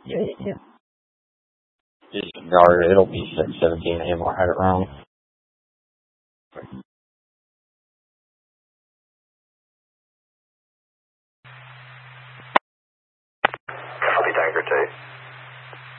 Yeah. Disregard it. It'll be 6:17 a.m. I had it wrong. Copy, Tiger 2.